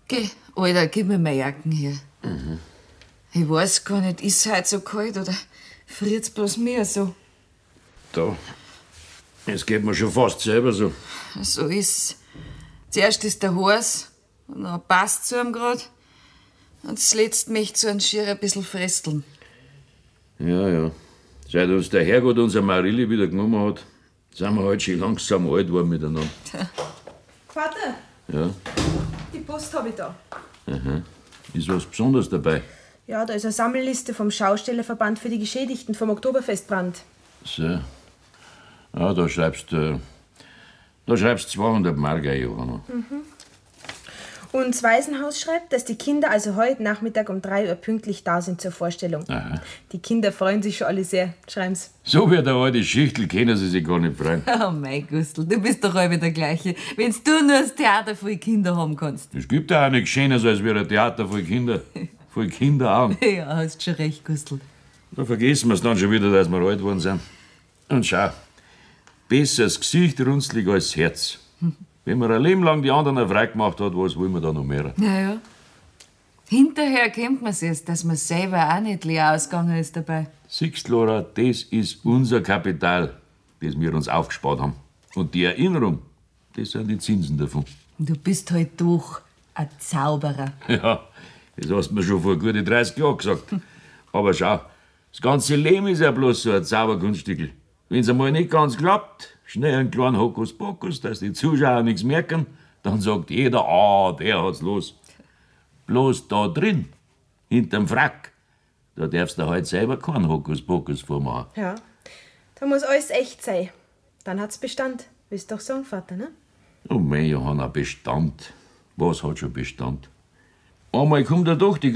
Geh, Alter, gib mir meine Jacken her. Ich weiß gar nicht, ist es heute so kalt oder friert's bloß mir so? Da. Es geht mir schon fast selber so. So ist's. Zuerst ist der heiß, und dann passt's zu ihm grad. Und das letzte möchte so ein Schier ein bisschen fresteln. Ja. Seit uns der Herrgott unser Marilli wieder genommen hat, sind wir halt schon langsam alt geworden miteinander. Vater, Ja. die Post habe ich da. Ist was Besonderes dabei? Ja, da ist eine Sammelliste vom Schaustellerverband für die Geschädigten vom Oktoberfestbrand. So. Ja, da schreibst 200 Mark ein, Johanna. Und das Waisenhaus schreibt, dass die Kinder also heute Nachmittag um 3 Uhr pünktlich da sind zur Vorstellung. Aha. Die Kinder freuen sich schon alle sehr, schreiben's. So wie der alte Schichtel können sie sich gar nicht freuen. Oh mein Gustl, du bist doch alle der Gleiche. Wenn's du nur das Theater voll Kinder haben kannst. Es gibt ja auch nichts Schönes als wie ein Theater voll Kinder. Voll Kinderaugen. Ja, hast schon recht, Gustl. Da vergessen wir es dann schon wieder, dass wir alt geworden sind. Und schau, besser das Gesicht runzlig als das Herz. Wenn man ein Leben lang die anderen frei gemacht hat, was wollen wir da noch mehr? Naja. Hinterher kennt man's erst, dass man selber auch nicht leer ausgegangen ist dabei. Siehst du, Laura, das ist unser Kapital, das wir uns aufgespart haben. Und die Erinnerung, das sind die Zinsen davon. Du bist halt doch ein Zauberer. Ja, das hast du mir schon vor gute 30 Jahren gesagt. Aber schau, das ganze Leben ist ja bloß so ein Zauberkunststückel. Wenn's einmal nicht ganz klappt, schnell einen kleinen Hokuspokus, dass die Zuschauer nichts merken, dann sagt jeder, der hat's los. Bloß da drin, hinterm Frack, da darfst du halt selber keinen Hokuspokus vormachen. Ja, da muss alles echt sein. Dann hat's Bestand. Willst doch sagen, Vater, ne? Oh mein Johanna, Bestand. Was hat schon Bestand? Einmal kommt ja doch die